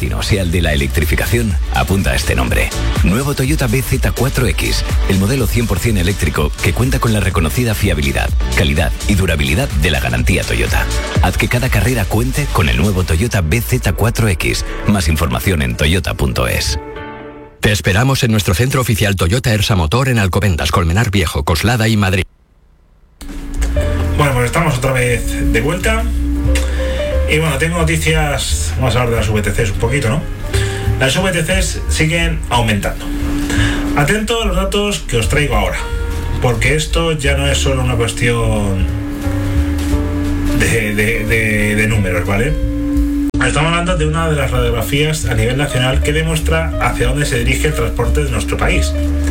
destino sea el de la electrificación, apunta a este nombre. Nuevo Toyota BZ4X, el modelo 100% eléctrico que cuenta con la reconocida fiabilidad, calidad y durabilidad de la garantía Toyota. Haz que cada carrera cuente con el nuevo Toyota BZ4X. Más información en toyota.es. Te esperamos en nuestro centro oficial Toyota Ersa Motor en Alcobendas, Colmenar Viejo, Coslada y Madrid. Bueno, pues estamos otra vez de vuelta. Y bueno, tengo noticias. Vamos a hablar de las VTCs un poquito, ¿no? Las VTCs siguen aumentando. Atento a los datos que os traigo ahora, porque esto ya no es solo una cuestión de números, ¿vale? Estamos hablando de una de las radiografías a nivel nacional que demuestra hacia dónde se dirige el transporte de nuestro país.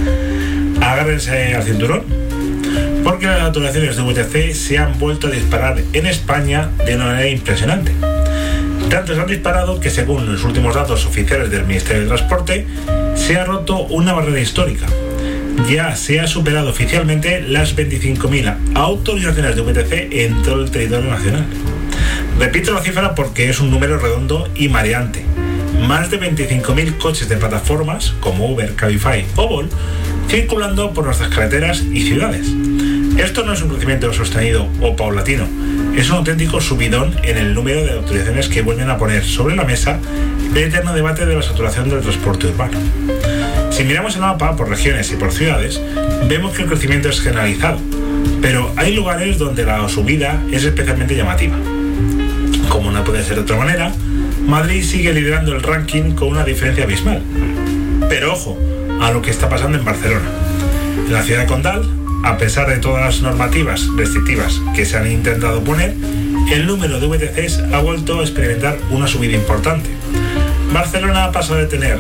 Agárrense al cinturón, porque las autorizaciones de VTC se han vuelto a disparar en España de una manera impresionante. Tanto se han disparado que, según los últimos datos oficiales del Ministerio de Transporte, se ha roto una barrera histórica. Ya se ha superado oficialmente las 25.000 autorizaciones de VTC en todo el territorio nacional. Repito la cifra porque es un número redondo y mareante. Más de 25.000 coches de plataformas como Uber, Cabify o Volt circulando por nuestras carreteras y ciudades. Esto no es un crecimiento sostenido o paulatino, es un auténtico subidón en el número de autorizaciones que vuelven a poner sobre la mesa el eterno debate de la saturación del transporte urbano. Si miramos el mapa por regiones y por ciudades, vemos que el crecimiento es generalizado, pero hay lugares donde la subida es especialmente llamativa. Como no puede ser de otra manera, Madrid sigue liderando el ranking con una diferencia abismal. Pero ojo a lo que está pasando en Barcelona. En la ciudad de Condal, a pesar de todas las normativas restrictivas que se han intentado poner, el número de VTCs ha vuelto a experimentar una subida importante. Barcelona ha pasado de tener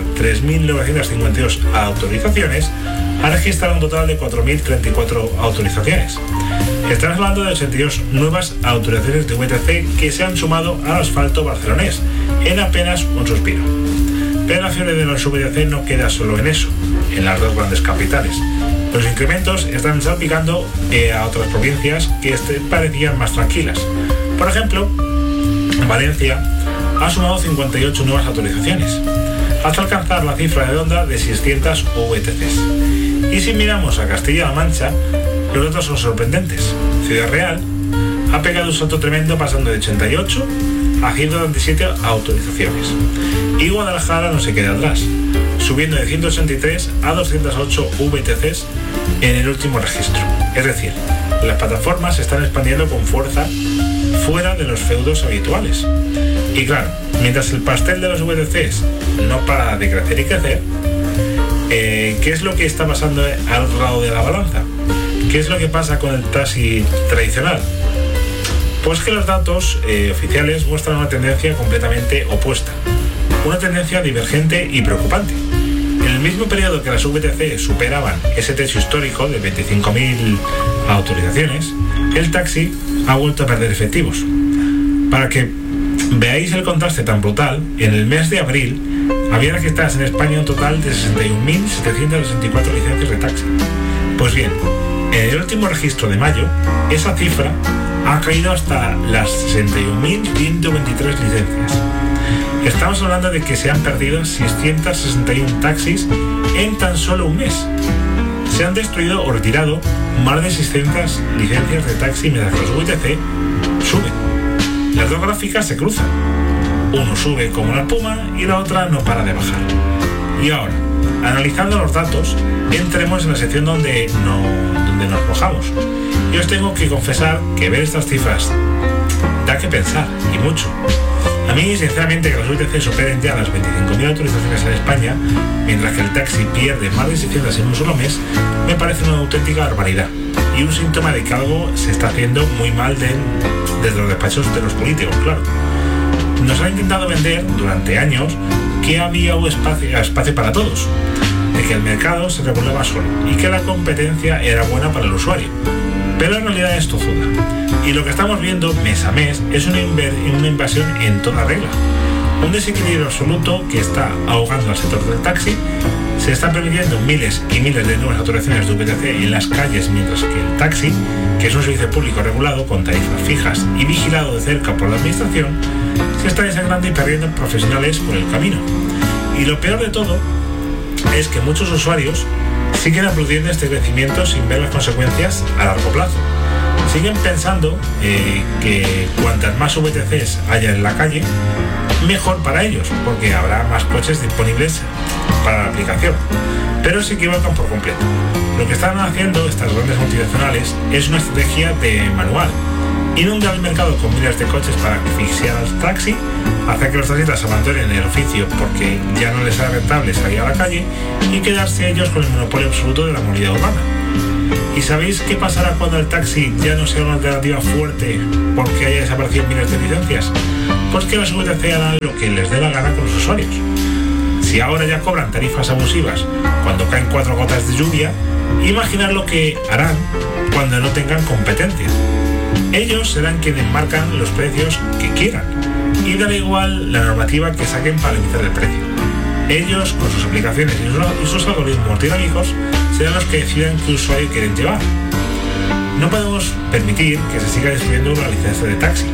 3.952 autorizaciones a registrar un total de 4.034 autorizaciones. Estamos hablando de 82 nuevas autorizaciones de VTC que se han sumado al asfalto barcelonés en apenas un suspiro. Pero la fiebre de los VTC no queda solo en eso, en las dos grandes capitales. Los incrementos están salpicando a otras provincias que parecían más tranquilas. Por ejemplo, Valencia ha sumado 58 nuevas autorizaciones, hasta alcanzar la cifra redonda de 600 VTCs. Y si miramos a Castilla-La Mancha, los datos son sorprendentes. Ciudad Real ha pegado un salto tremendo pasando de 88 a 127 autorizaciones. Y Guadalajara no se queda atrás, subiendo de 163 a 208 VTCs en el último registro. Es decir, las plataformas se están expandiendo con fuerza fuera de los feudos habituales. Y claro, mientras el pastel de los VTCs no para de crecer y crecer, ¿qué es lo que está pasando al otro lado de la balanza? ¿Qué es lo que pasa con el taxi tradicional? Pues que los datos oficiales muestran una tendencia completamente opuesta, una tendencia divergente y preocupante. En el mismo periodo que las VTC superaban ese techo histórico de 25.000 autorizaciones, el taxi ha vuelto a perder efectivos. Para que veáis el contraste tan brutal, en el mes de abril había registradas en España un total de 61.764 licencias de taxi. Pues bien, en el último registro de mayo, esa cifra ha caído hasta las 61.123 licencias. Estamos hablando de que se han perdido 661 taxis en tan solo un mes. Se han destruido o retirado más de 600 licencias de taxi mientras los VTC suben. Las dos gráficas se cruzan. Uno sube como una espuma y la otra no para de bajar. Y ahora, analizando los datos, entremos en la sección donde nos mojamos. Y os tengo que confesar que ver estas cifras da que pensar, y mucho. A mí, sinceramente, que los VTC superen ya las 25.000 autorizaciones en España, mientras que el taxi pierde más de 600 en un solo mes, me parece una auténtica barbaridad. Y un síntoma de que algo se está haciendo muy mal desde los despachos de los políticos, claro. Nos han intentado vender durante años que había un espacio para todos, de que el mercado se regulaba solo y que la competencia era buena para el usuario. Pero en realidad es tozuda. Y lo que estamos viendo mes a mes es una invasión en toda regla. Un desequilibrio absoluto que está ahogando al sector del taxi Se están permitiendo miles y miles de nuevas autorizaciones de VTC en las calles, mientras que el taxi, que es un servicio público regulado con tarifas fijas y vigilado de cerca por la administración, se está desangrando y perdiendo profesionales por el camino. Y lo peor de todo es que muchos usuarios siguen aplaudiendo este crecimiento sin ver las consecuencias a largo plazo. Siguen pensando que cuantas más VTCs haya en la calle, mejor para ellos, porque habrá más coches disponibles para la aplicación. Pero se equivocan por completo. Lo que están haciendo estas grandes multinacionales es una estrategia de manual. Inundar el mercado con miles de coches para asfixiar al taxi, hacer que los taxistas abandonen el oficio porque ya no les es rentable salir a la calle y quedarse ellos con el monopolio absoluto de la movilidad urbana. ¿Y sabéis qué pasará cuando el taxi ya no sea una alternativa fuerte porque haya desaparecido miles de licencias? Pues que las VTC harán lo que les dé la gana con los usuarios. Si ahora ya cobran tarifas abusivas cuando caen 4 gotas de lluvia, imaginad lo que harán cuando no tengan competencia. Ellos serán quienes marcan los precios que quieran y dará igual la normativa que saquen para limitar el precio. Ellos, con sus aplicaciones y sus algoritmos dinámicos, serán los que decidan qué usuario quieren llevar. No podemos permitir que se siga destruyendo una licencia de taxi.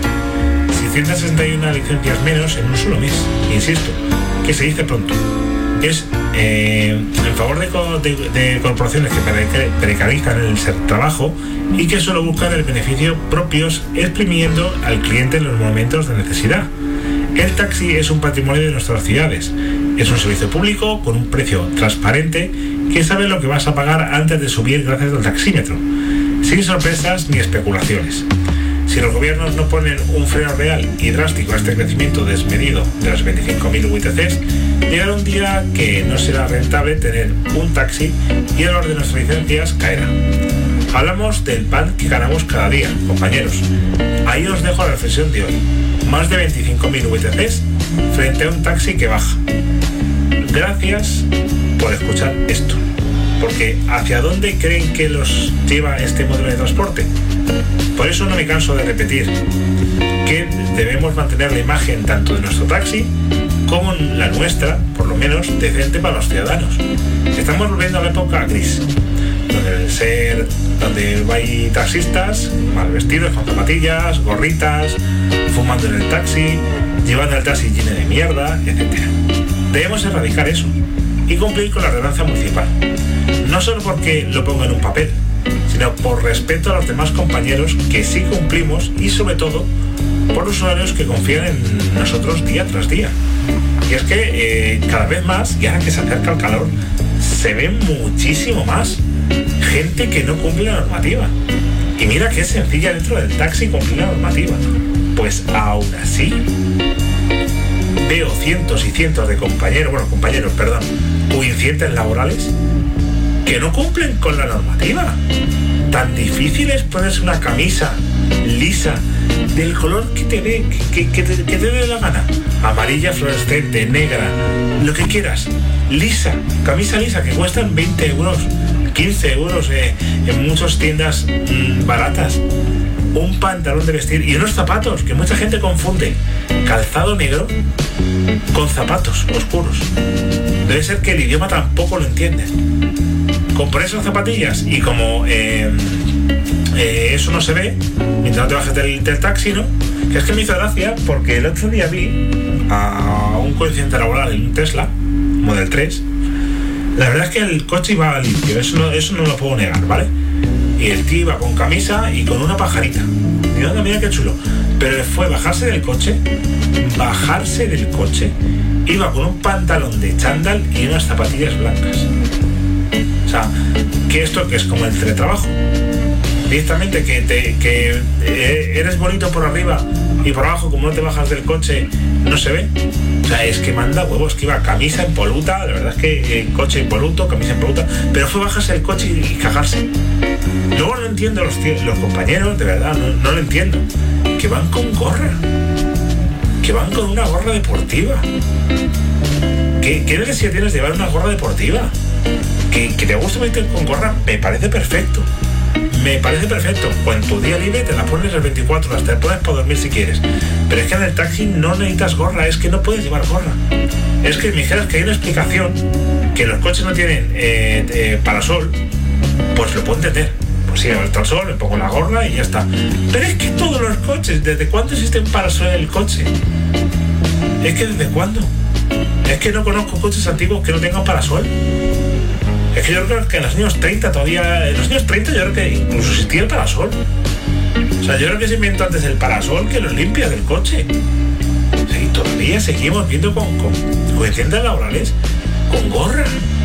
661 licencias menos en un solo mes, insisto, que se dice pronto. Es en favor de corporaciones que precarizan el trabajo y que solo buscan el beneficio propios, exprimiendo al cliente en los momentos de necesidad. El taxi es un patrimonio de nuestras ciudades. Es un servicio público con un precio transparente que sabe lo que vas a pagar antes de subir gracias al taxímetro, sin sorpresas ni especulaciones. Si los gobiernos no ponen un freno real y drástico a este crecimiento desmedido de las 25.000 VTCs, llegará un día que no será rentable tener un taxi y el valor de nuestras licencias caerá. Hablamos del pan que ganamos cada día, compañeros. Ahí os dejo la reflexión de hoy. Más de 25.000 VTCs frente a un taxi que baja. Gracias por escuchar esto. Porque ¿hacia dónde creen que los lleva este modelo de transporte? Por eso no me canso de repetir que debemos mantener la imagen tanto de nuestro taxi como la nuestra, por lo menos, decente para los ciudadanos. Estamos volviendo a la época gris, donde hay taxistas mal vestidos, con zapatillas, gorritas, fumando en el taxi, llevando el taxi lleno de mierda, etc. Debemos erradicar eso y cumplir con la ordenanza municipal. No solo porque lo ponga en un papel, sino por respeto a los demás compañeros que sí cumplimos y sobre todo por usuarios que confían en nosotros día tras día. Y es que cada vez más, y ahora que se acerca el calor, se ve muchísimo más gente que no cumple la normativa. Y mira que es sencilla dentro del taxi cumplir la normativa. Pues aún así veo cientos y cientos de compañeros, coincidentes laborales que no cumplen con la normativa. Tan difícil es ponerse una camisa lisa del color que te dé la gana, amarilla, fluorescente, negra, lo que quieras, lisa, camisa lisa, que cuestan 20 euros, 15 euros en muchas tiendas baratas, un pantalón de vestir y unos zapatos, que mucha gente confunde calzado negro con zapatos oscuros. Debe ser que el idioma tampoco lo entiende. Compré esas zapatillas y como eso no se ve mientras no te bajes del taxi, ¿no? Que es que me hizo gracia porque el otro día vi a un coincidente laboral en un Tesla Model 3. La verdad es que el coche iba limpio, eso no lo puedo negar, ¿vale? Y el tío iba con camisa y con una pajarita. Y yo, mira qué chulo. Pero fue bajarse del coche, iba con un pantalón de chándal y unas zapatillas blancas. O sea, que esto que es como el teletrabajo. Directamente que eres bonito por arriba y por abajo, como no te bajas del coche, no se ve. O sea, es que manda huevos, que iba camisa impoluta, la verdad es que coche impoluto, camisa impoluta, pero fue bajarse del coche y cagarse. Luego no entiendo los compañeros, de verdad, no lo entiendo. Que van con gorra, que van con una gorra deportiva. ¿Qué necesidad tienes de llevar una gorra deportiva? Que te gusta meter con gorra, me parece perfecto. me parece perfecto. O en tu día libre te la pones las 24 horas, te la pones para dormir si quieres. Pero es que en el taxi no necesitas gorra, es que no puedes llevar gorra. Es que me dijeras que hay una explicación, que los coches no tienen parasol, pues lo puedo entender. Pues sí, está el sol, me pongo la gorra y ya está. Pero es que todos los coches, ¿desde cuándo existe un parasol en el coche? Es que ¿desde cuándo? Es que no conozco coches antiguos que no tengan parasol. Es que yo creo que en los años 30 todavía... En los años 30 yo creo que incluso existía el parasol. O sea, yo creo que se inventó antes el parasol que los limpia del coche. O sea, y todavía seguimos viendo con tiendas laborales con gorra.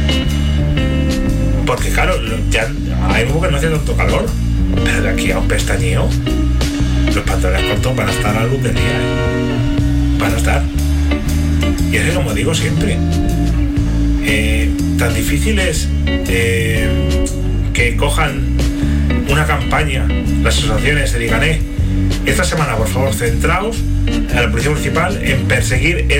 Porque claro, ya hay como que no hace tanto calor. Pero de aquí a un pestañeo, los pantalones cortos van a estar a la luz del día, van a estar. Y es que, como digo siempre, tan difícil es que cojan una campaña las asociaciones se digan esta semana por favor centraos a la policía municipal en perseguir